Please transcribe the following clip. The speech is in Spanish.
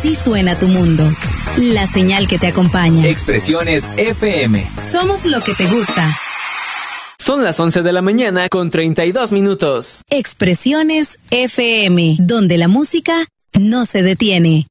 Así suena tu mundo. La señal que te acompaña. Expresiones FM. Somos lo que te gusta. Son las 11 de la mañana con 32 minutos. Expresiones FM, donde la música no se detiene.